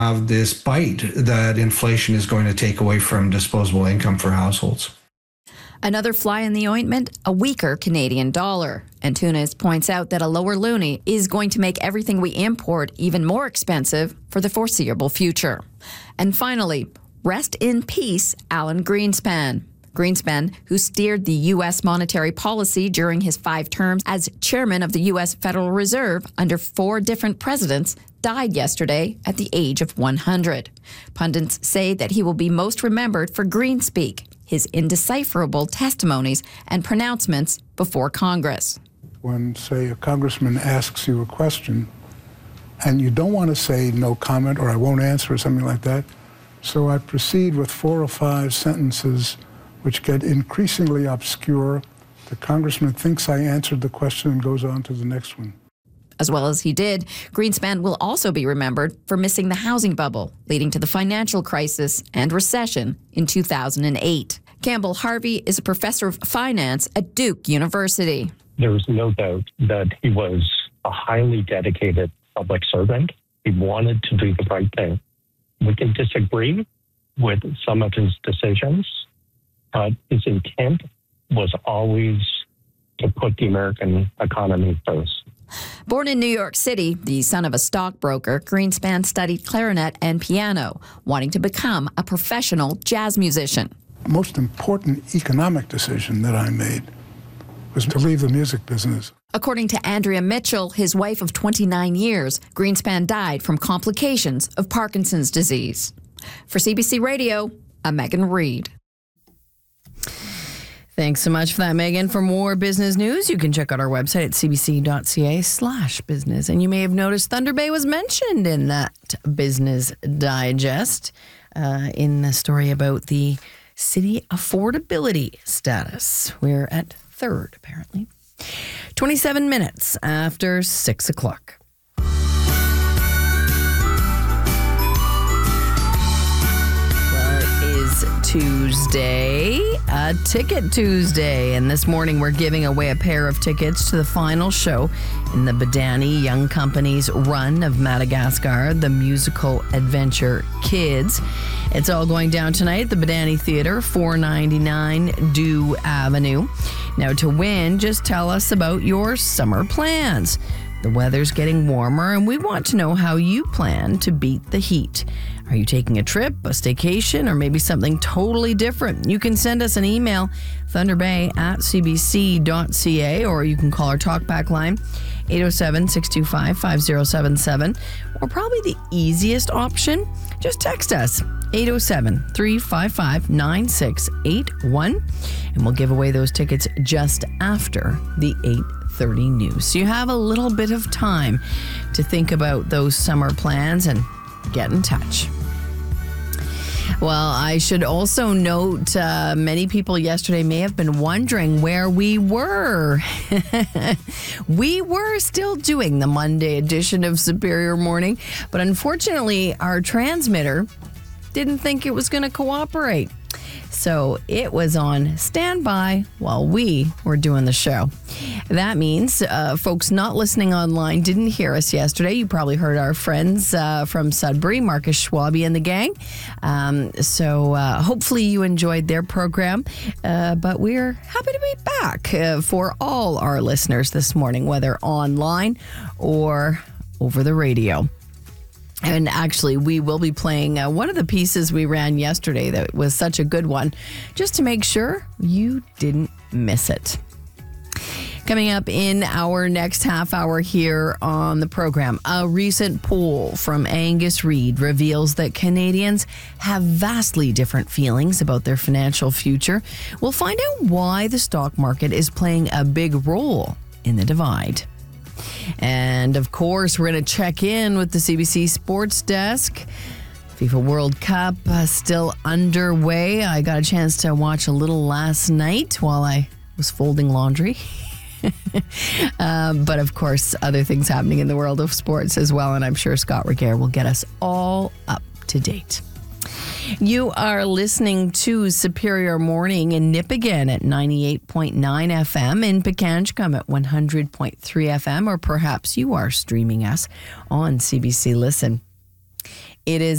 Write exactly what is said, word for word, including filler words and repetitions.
have this bite that inflation is going to take away from disposable income for households. Another fly in the ointment, a weaker Canadian dollar. Antunes points out that a lower loonie is going to make everything we import even more expensive for the foreseeable future. And finally, rest in peace, Alan Greenspan. Greenspan, who steered the U S monetary policy during his five terms as chairman of the U S Federal Reserve under four different presidents, died yesterday at the age of one hundred. Pundits say that he will be most remembered for Greenspeak, his indecipherable testimonies and pronouncements before Congress. When, say, a congressman asks you a question and you don't want to say no comment or I won't answer or something like that, so I proceed with four or five sentences which get increasingly obscure. The congressman thinks I answered the question and goes on to the next one. As well as he did, Greenspan will also be remembered for missing the housing bubble, leading to the financial crisis and recession in two thousand eight. Campbell Harvey is a professor of finance at Duke University. There is no doubt that he was a highly dedicated public servant. He wanted to do the right thing. We can disagree with some of his decisions, but his intent was always to put the American economy first. Born in New York City, the son of a stockbroker, Greenspan studied clarinet and piano, wanting to become a professional jazz musician. The most important economic decision that I made was to leave the music business. According to Andrea Mitchell, his wife of twenty-nine years, Greenspan died from complications of Parkinson's disease. For C B C Radio, I'm Megan Reed. Thanks so much for that, Megan. For more business news, you can check out our website at cbc.ca slash business. And you may have noticed Thunder Bay was mentioned in that Business Digest uh, in the story about the city affordability status. We're at third, apparently. twenty-seven minutes after six o'clock. Tuesday, a Ticket Tuesday. And this morning we're giving away a pair of tickets to the final show in the Badani Young Company's run of Madagascar, the musical adventure Kids. It's all going down tonight at the Badani Theatre, four ninety-nine Dew Avenue. Now to win, just tell us about your summer plans. The weather's getting warmer and we want to know how you plan to beat the heat. Are you taking a trip, a staycation, or maybe something totally different? You can send us an email, thunderbay at cbc.ca, or you can call our talkback line, eight oh seven, six two five, five oh seven seven. Or probably the easiest option, just text us, eight oh seven, three five five, nine six eight one, and we'll give away those tickets just after the eight thirty news. So you have a little bit of time to think about those summer plans and get in touch. Well, I should also note uh, many people yesterday may have been wondering where we were. We were still doing the Monday edition of Superior Morning, but unfortunately, our transmitter didn't think it was going to cooperate. So it was on standby while we were doing the show. That means uh, folks not listening online didn't hear us yesterday. You probably heard our friends uh, from Sudbury, Marcus Schwabe and the gang. Um, so uh, hopefully you enjoyed their program. Uh, but we're happy to be back uh, for all our listeners this morning, whether online or over the radio. And actually, we will be playing uh, one of the pieces we ran yesterday that was such a good one, just to make sure you didn't miss it. Coming up in our next half hour here on the program, a recent poll from Angus Reid reveals that Canadians have vastly different feelings about their financial future. We'll find out why the stock market is playing a big role in the divide. And of course, we're going to check in with the C B C Sports Desk. FIFA World Cup uh, still underway. I got a chance to watch a little last night while I was folding laundry. um, but of course, other things happening in the world of sports as well. And I'm sure Scott Regehr will get us all up to date. You are listening to Superior Morning in Nipigon at ninety-eight point nine F M, in Pekanchcum at one hundred point three F M, or perhaps you are streaming us on C B C Listen. It is